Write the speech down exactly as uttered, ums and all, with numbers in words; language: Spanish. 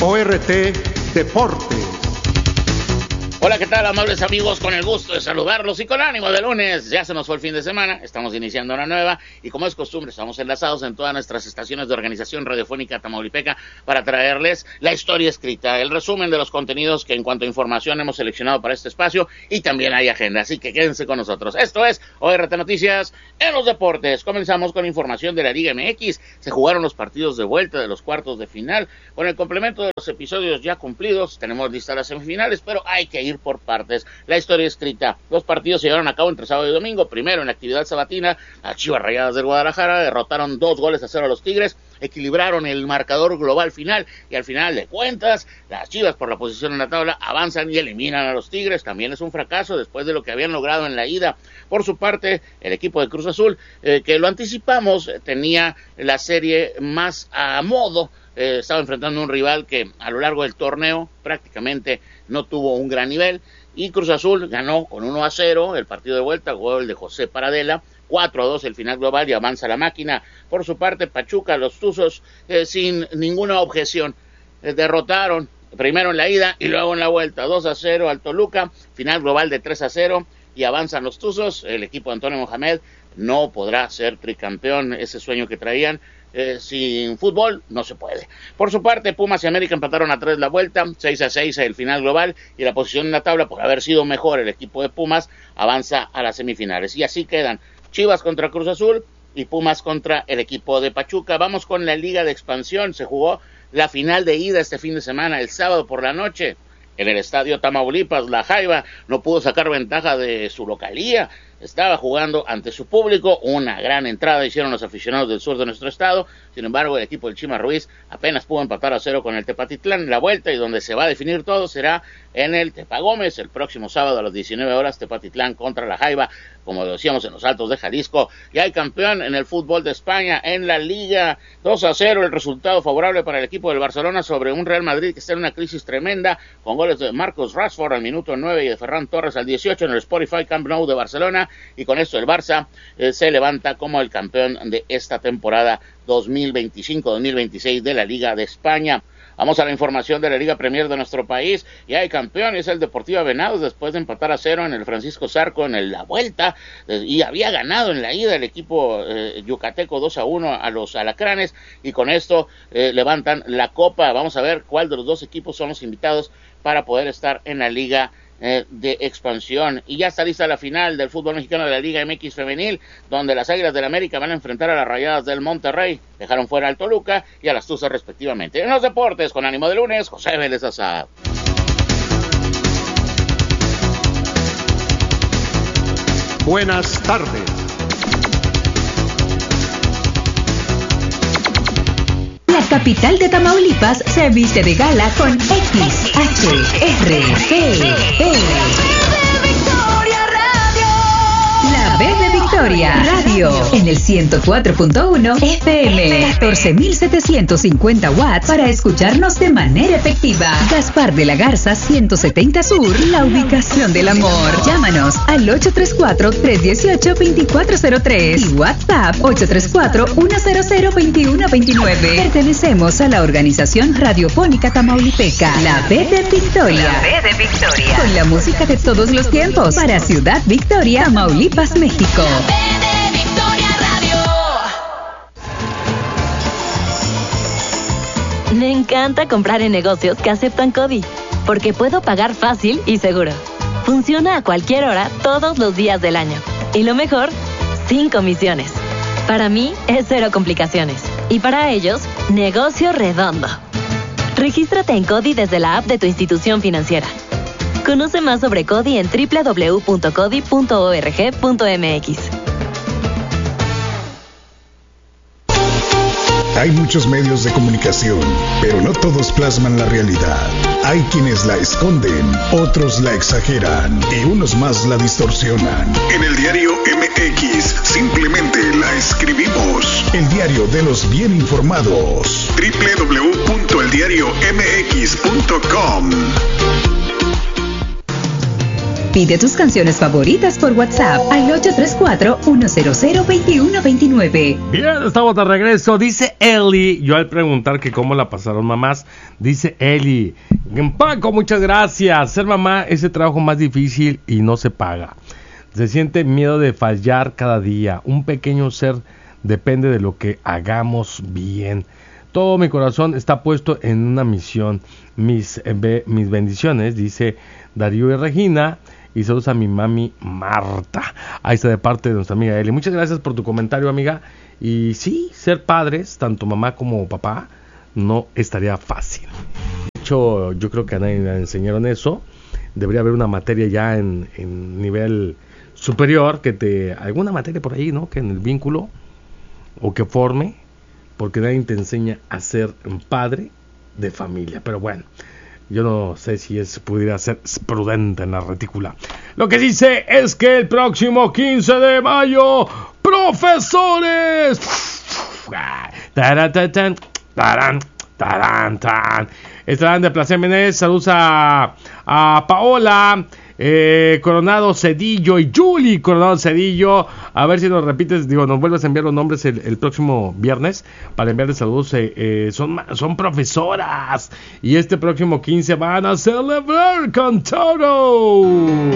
O R T Deportes. Hola, ¿qué tal, amables amigos? Con el gusto de saludarlos y con ánimo de lunes. Ya se nos fue el fin de semana, estamos iniciando una nueva y como es costumbre estamos enlazados en todas nuestras estaciones de organización radiofónica tamaulipeca para traerles la historia escrita, el resumen de los contenidos que en cuanto a información hemos seleccionado para este espacio y también hay agenda, así que quédense con nosotros. Esto es O R T Noticias en los deportes. Comenzamos con información de la Liga M X. Se jugaron los partidos de vuelta de los cuartos de final. Con el complemento de los episodios ya cumplidos, tenemos listas las semifinales, pero hay que ir por partes. La historia escrita. Los partidos se llevaron a cabo entre sábado y domingo. Primero, en la actividad sabatina, las Chivas Rayadas del Guadalajara derrotaron dos goles a cero a los Tigres, equilibraron el marcador global final y al final de cuentas, las Chivas por la posición en la tabla avanzan y eliminan a los Tigres. También es un fracaso después de lo que habían logrado en la ida. Por su parte, el equipo de Cruz Azul, eh, que lo anticipamos, tenía la serie más a modo. Eh, estaba enfrentando a un rival que a lo largo del torneo prácticamente no tuvo un gran nivel y Cruz Azul ganó con uno a cero el partido de vuelta, gol de José Paradela, cuatro a dos el final global y avanza la máquina. Por su parte, Pachuca, los Tuzos, eh, sin ninguna objeción, eh, derrotaron primero en la ida y luego en la vuelta, dos a cero al Toluca, final global de tres a cero y avanzan los Tuzos. El equipo de Antonio Mohamed no podrá ser tricampeón, ese sueño que traían. Eh, sin fútbol no se puede. Por su parte, Pumas y América empataron a tres la vuelta, seis a seis el final global y la posición en la tabla, por haber sido mejor el equipo de Pumas, avanza a las semifinales. Y así quedan Chivas contra Cruz Azul y Pumas contra el equipo de Pachuca. Vamos con la Liga de Expansión. Se jugó la final de ida este fin de semana, el sábado por la noche. En el estadio Tamaulipas, la Jaiba no pudo sacar ventaja de su localía. Estaba jugando ante su público, una gran entrada hicieron los aficionados del sur de nuestro estado. Sin embargo, el equipo del Chima Ruiz apenas pudo empatar a cero con el Tepatitlán en la vuelta, y donde se va a definir todo será en el Tepa Gómez el próximo sábado a las diecinueve horas. Tepatitlán contra la Jaiba, como decíamos, en los Altos de Jalisco. Ya hay campeón en el fútbol de España, en la Liga. Dos a cero el resultado favorable para el equipo del Barcelona sobre un Real Madrid que está en una crisis tremenda, con goles de Marcus Rashford al minuto nueve y de Ferran Torres al dieciocho en el Spotify Camp Nou de Barcelona. Y con esto el Barça eh, se levanta como el campeón de esta temporada dos mil veinticinco dos mil veintiséis de la Liga de España. Vamos a la información de la Liga Premier de nuestro país. Ya hay campeón, es el Deportivo Venados, después de empatar a cero en el Francisco Zarco en el, la vuelta, eh, y había ganado en la ida el equipo eh, yucateco dos a uno a los Alacranes, y con esto eh, levantan la copa. Vamos a ver cuál de los dos equipos son los invitados para poder estar en la Liga Eh, de Expansión. Y ya está lista la final del fútbol mexicano de la Liga M X femenil, donde las Águilas del América van a enfrentar a las Rayadas del Monterrey. Dejaron fuera al Toluca y a las Tuzas respectivamente. En los deportes, con ánimo de lunes, José Vélez Azad. Buenas tardes. La capital de Tamaulipas se viste de gala con X H R P P. La B de Victoria Radio en el ciento cuatro punto uno F M, catorce mil setecientos cincuenta watts para escucharnos de manera efectiva. Gaspar de la Garza ciento setenta Sur, la ubicación del amor. Llámanos al ocho tres cuatro, tres uno ocho, dos cuatro cero tres y WhatsApp ocho tres cuatro, uno cero cero, dos uno dos nueve. Pertenecemos a la organización radiofónica tamaulipeca, la B de Victoria. La B de Victoria. Con la música de todos los tiempos para Ciudad Victoria, Tamaulipas, México. Me encanta comprar en negocios que aceptan CODI, porque puedo pagar fácil y seguro. Funciona a cualquier hora, todos los días del año. Y lo mejor, sin comisiones. Para mí, es cero complicaciones. Y para ellos, negocio redondo. Regístrate en CODI desde la app de tu institución financiera. Conoce más sobre CODI en doble u doble u doble u punto codi punto org punto m x. Hay muchos medios de comunicación, pero no todos plasman la realidad. Hay quienes la esconden, otros la exageran y unos más la distorsionan. En el diario M X simplemente la escribimos. El diario de los bien informados. doble u doble u doble u punto el diario m x punto com. Pide tus canciones favoritas por WhatsApp al ocho tres cuatro, uno cero cero, dos uno dos nueve. Bien, estamos de regreso. Dice Eli, yo al preguntar que cómo la pasaron mamás, dice Eli, Paco, muchas gracias. Ser mamá es el trabajo más difícil y no se paga. Se siente miedo de fallar cada día. Un pequeño ser depende de lo que hagamos bien. Todo mi corazón está puesto en una misión. Mis, eh, mis bendiciones, dice Darío y Regina. Y saludos a mi mami Marta. Ahí está de parte de nuestra amiga Eli. Muchas gracias por tu comentario, amiga. Y sí, ser padres, tanto mamá como papá, no estaría fácil. De hecho, yo creo que a nadie le enseñaron eso. Debería haber una materia ya en, en nivel superior, que te alguna materia por ahí, ¿no? Que en el vínculo o que forme, porque nadie te enseña a ser un padre de familia. Pero bueno, yo no sé si es pudiera ser prudente en la retícula. Lo que dice es que el próximo quince de mayo, profesores, tarán, tarán, tarán, tarán, estarán de Placer Menes. Saludos a, a Paola eh, Coronado Cedillo y Julie Coronado Cedillo. A ver si nos repites, digo, nos vuelves a enviar los nombres el, el próximo viernes para enviarles saludos. Eh, eh, son, son profesoras y este próximo quince van a celebrar con todo.